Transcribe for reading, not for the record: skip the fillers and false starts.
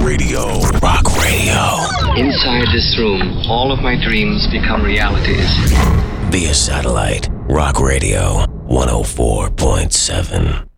Radio. Rock Radio. Inside this room, all of my dreams become realities. Via satellite, Rock Radio 104.7.